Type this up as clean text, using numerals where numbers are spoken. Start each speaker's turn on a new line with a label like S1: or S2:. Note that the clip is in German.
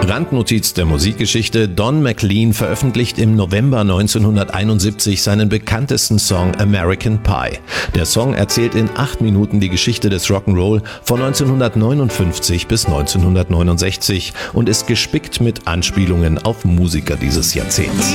S1: Randnotiz der Musikgeschichte: Don McLean veröffentlicht im November 1971 seinen bekanntesten Song American Pie. Der Song erzählt in 8 Minuten die Geschichte des Rock'n'Roll von 1959 bis 1969 und ist gespickt mit Anspielungen auf Musiker dieses Jahrzehnts.